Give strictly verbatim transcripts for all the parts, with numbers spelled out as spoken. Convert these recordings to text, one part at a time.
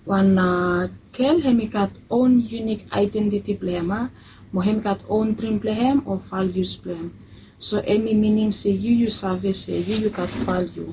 One uh, kel hemi kat own unique identity blema, mo hemi kat own dream blehem or values blem. So emi meaning say you you save say you you kat value.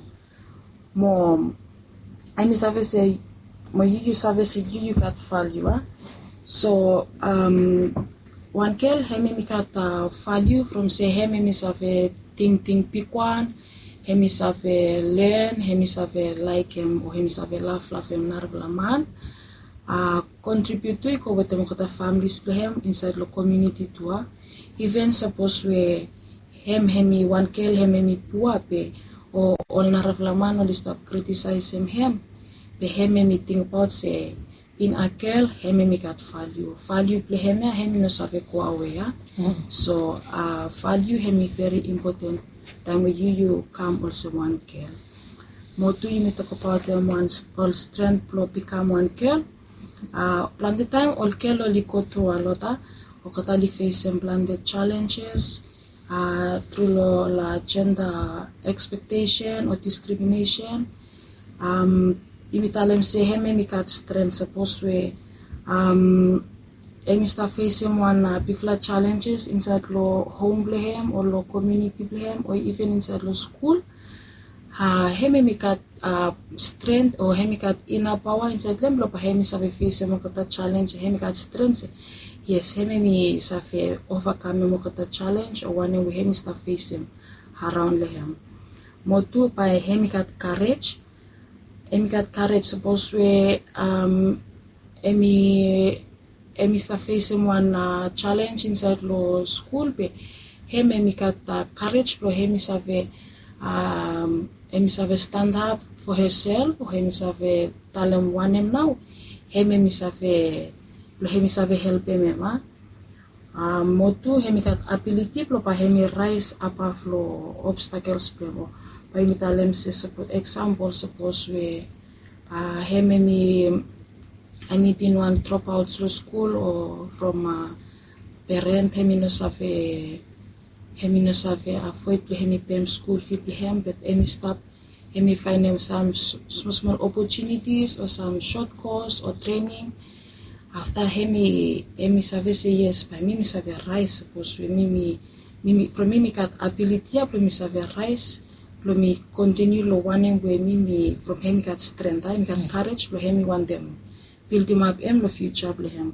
Mo emi save say mo you you save say you you kat value. Ah. So um one kel hemi mi kat uh, value from say hemi mi save ting ting pikwan. Hemi save learn, hemi save like him, or hemi save laugh, laugh him, narvla man. Uh, contribute to iko with them kata families plehem inside the community tua. Even suppose we hem hemi one kel hem hemi puape or all narvla man or stop criticize him hem. The hem hemi think about say in a kel hem hemi got value. Value plehem ya hemi no save kwa away. So uh, value hemi very important. Time you you come also one girl. Motu you talk about them one all strength pro become one girl. Uh, plan the time all girl only go through a lot. O katali face and plan the challenges. Uh, through lo, la gender expectation or discrimination. Um, imitalem say heme mi kat strength suppose we um. Emi start facing one uh, big challenges inside lo home blehem or lo community blehem or even inside lo school. Ha hemi mi kat uh, strength or hemi kat inner power inside them lo pa hemi save face mo kata challenge hemi kat strength. Yes, hemi mi save overcome mo kata challenge or one we hemi start facing around lehem. Mo tu pa hemi kat courage. Hemi kat courage suppose we um emi emi start facing one uh, challenge inside lo school pe hemi mi kat uh, courage lo hemi save um hemi save stand up for herself or hemi save talem one him now hemi mi save lo hemi save help him ma um motu hemi kat ability lo pa hemi rise above lo obstacles pe mo pa hemi talem se support example suppose we uh, hemi mi Hemi been one drop out to school or from a parent hemi no save hemi no save avoid to hemi pay school fee him but hemi stop hemi find them some small small opportunities or some short course or training after hemi hemi save say yes by me me save rise suppose we me me me from me me got ability up me save rise lo me continue lo one way me me from hemi got strength I me got courage lo hemi want them build him up in the future blehem.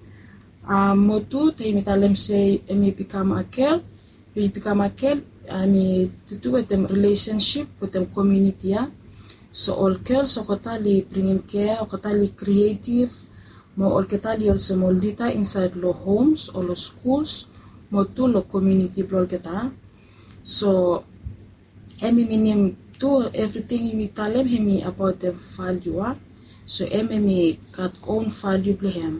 Um, motu te imitalem say emi become a girl, we become a girl. I mean to do with them relationship with them community. Yeah? So all girls so kotali bring him care, or kotali creative, mo all kotali also mo lita inside lo homes or lo schools, mo to lo community bro kita. So emi minim to everything imitalem hemi about the value. Ah? So M M E got own value blehem.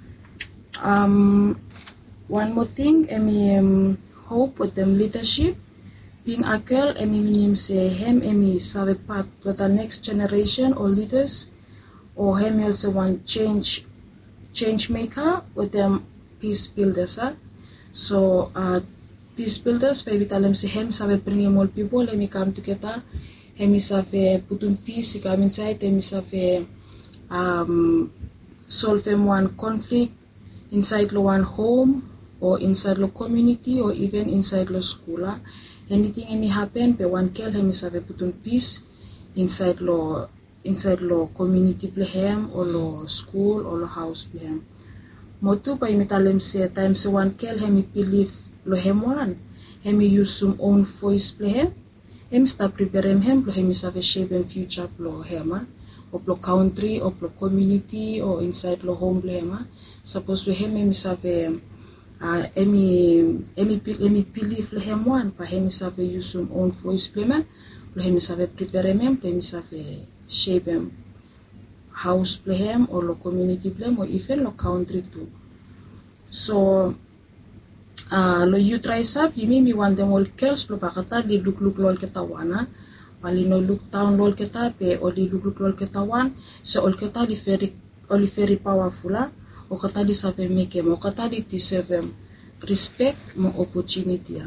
Um, one more thing, M M hope with them leadership. Being a girl, M M say hem M M save part with the next generation or leaders, or hem also want change, change maker with them peace builders. Huh? So uh, peace builders, baby tell them say hem save bring more people, let me come together. Hem save put on peace, come inside. Hem save Um, solve them one conflict inside the one home or inside the community or even inside the school. Anything may happen, but one girl him is have put on peace inside the inside the community blehem or the school or the house blehem. Motu pa imitalem say times one girl him believe lo hem one him use some own voice blehem him start prepare him lo him is have shape and future lo hem. Of the country, of the community, or inside the home blema. Suppose we have me save uh emi emi emi believe le hem one, pa hemi save use some own voice blema, le hemi save prepare mem, le hemi save shape em house blem or the community blem or even the country too. So uh lo you try sab, yimi mi want them all girls lo bakata di look look lol ketawana. Pali no look town lol kita pe o di look look lol kita one so all kita di very all very powerful la o kata di save make mo kata di deserve respect mo opportunity ya.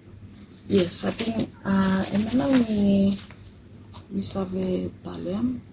Yes, I think uh emana mi mi save talem